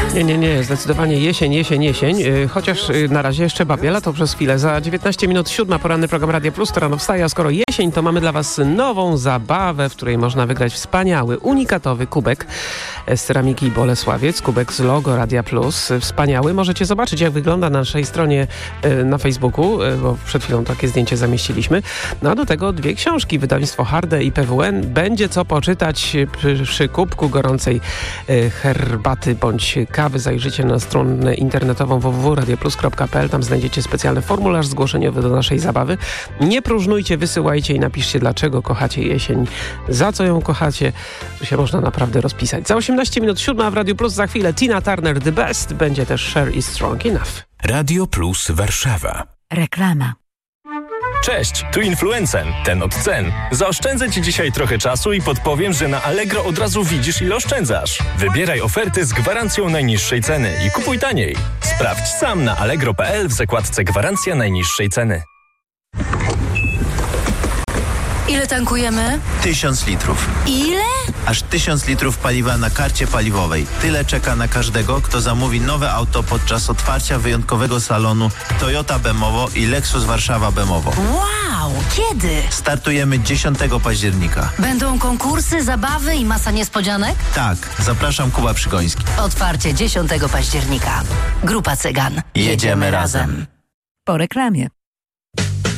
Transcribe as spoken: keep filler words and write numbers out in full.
Nie, nie, nie, zdecydowanie jesień, jesień, jesień. Yy, chociaż yy, na razie jeszcze babie, to przez chwilę. Za dziewiętnaście minut siódma, poranny program Radio Plus, to rano wstaje, a skoro jesień, to mamy dla was nową zabawę, w której można wygrać wspaniały, unikatowy kubek z ceramiki Bolesławiec, kubek z logo Radia Plus. Wspaniały. Możecie zobaczyć, jak wygląda na naszej stronie yy, na Facebooku, yy, bo przed chwilą takie zdjęcie zamieściliśmy. No a do tego dwie książki, wydawnictwo Harde i P W N. Będzie co poczytać przy, przy kubku gorącej yy, herbaty bądź kawy. Zajrzyjcie na stronę internetową w w w kropka radioplus kropka p l. Tam znajdziecie specjalny formularz zgłoszeniowy do naszej zabawy. Nie próżnujcie, wysyłajcie i napiszcie, dlaczego kochacie jesień, za co ją kochacie. Tu się można naprawdę rozpisać. Za osiemnaście minut siódma w Radio Plus, za chwilę Tina Turner The Best. Będzie też Cher is Strong Enough. Radio Plus Warszawa. Reklama. Cześć, tu Influencen, ten od cen. Zaoszczędzę Ci dzisiaj trochę czasu i podpowiem, że na Allegro od razu widzisz, ile oszczędzasz. Wybieraj oferty z gwarancją najniższej ceny i kupuj taniej. Sprawdź sam na allegro kropka p l w zakładce Gwarancja najniższej ceny. Ile tankujemy? Tysiąc litrów. Ile? Aż tysiąc litrów paliwa na karcie paliwowej. Tyle czeka na każdego, kto zamówi nowe auto podczas otwarcia wyjątkowego salonu Toyota Bemowo i Lexus Warszawa Bemowo. Wow! Kiedy? Startujemy dziesiątego października. Będą konkursy, zabawy i masa niespodzianek? Tak, zapraszam, Kuba Przygoński. Otwarcie dziesiątego października. Grupa Cygan. Jedziemy razem. Po reklamie.